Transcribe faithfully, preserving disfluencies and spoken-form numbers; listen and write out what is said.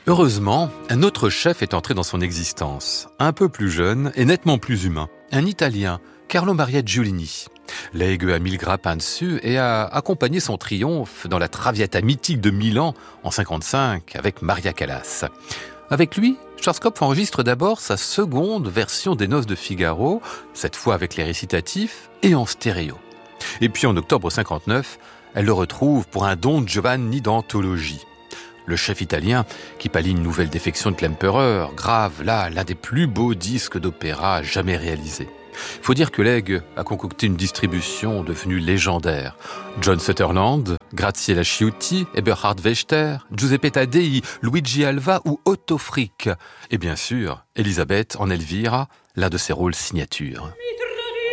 Heureusement, un autre chef est entré dans son existence, un peu plus jeune et nettement plus humain, un Italien, Carlo Maria Giulini. L'aigle a mis le grappin dessus et a accompagné son triomphe dans la Traviata mythique de Milan en cinquante-cinq avec Maria Callas. Avec lui, Schwarzkopf enregistre d'abord sa seconde version des Noces de Figaro, cette fois avec les récitatifs et en stéréo. Et puis en octobre cinquante-neuf, elle le retrouve pour un Don Giovanni d'anthologie. Le chef italien qui pallie une nouvelle défection de Klemperer, grave là l'un des plus beaux disques d'opéra jamais réalisés. Il faut dire que l'Aigle a concocté une distribution devenue légendaire. John Sutherland, Graziella Chiutti, Eberhard Wächter, Giuseppe Taddei, Luigi Alva ou Otto Frick. Et bien sûr, Elisabeth en Elvira, l'un de ses rôles signature.